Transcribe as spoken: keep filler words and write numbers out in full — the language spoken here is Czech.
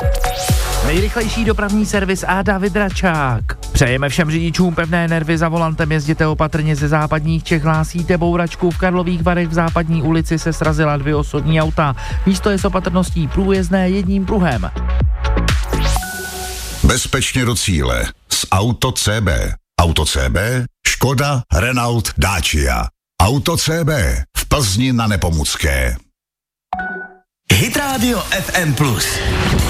Nejrychlejší dopravní servis a David Račák. Přejeme všem řidičům pevné nervy za volantem, jezděte opatrně, ze západních Čech hlásíte bouračku. V Karlových Varech v Západní ulici se srazila dvě osobní auta. Místo je s opatrností průjezdné jedním pruhem. Bezpečně do cíle s Auto C B. Auto C B, Škoda, Renault, Dacia. Auto C B v Plzni na Nepomucké. Hit Radio F M plus.